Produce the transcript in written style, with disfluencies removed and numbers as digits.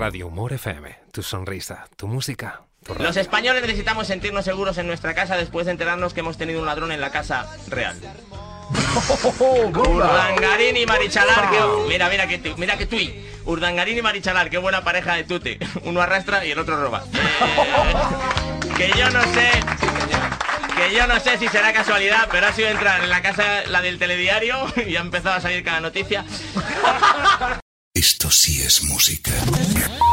Radio Humor FM, tu sonrisa, tu música, tu radio. Los españoles necesitamos sentirnos seguros en nuestra casa después de enterarnos que hemos tenido un ladrón en la casa real. Urdangarín y Marichalar, mira que tuit. Urdangarín y Marichalar, qué buena pareja de tute. Uno arrastra y el otro roba. Que yo no sé si será casualidad, pero ha sido entrar en la casa, la del telediario, y ha empezado a salir cada noticia. Esto sí es música.